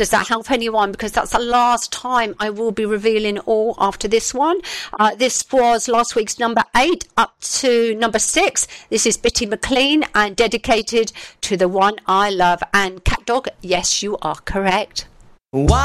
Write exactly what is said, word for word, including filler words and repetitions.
Does that help anyone? Because that's the last time I will be revealing all after this one. Uh, this was last week's number eight up to number six. This is Bitty McLean and dedicated to the one I love. And Cat Dog, yes, you are correct. Why?